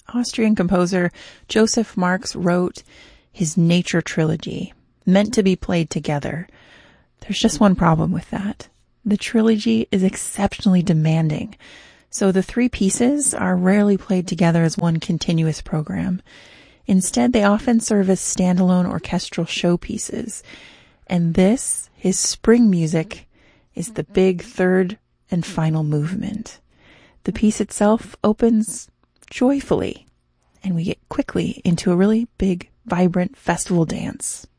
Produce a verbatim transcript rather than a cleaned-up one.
Austrian composer Joseph Marx wrote his Nature Trilogy, meant to be played together. There's just one problem with that. The trilogy is exceptionally demanding, so the three pieces are rarely played together as one continuous program. Instead, they often serve as standalone orchestral showpieces. And this, his spring music, is the big third and final movement. The piece itself opens joyfully, and we get quickly into a really big, vibrant festival dance.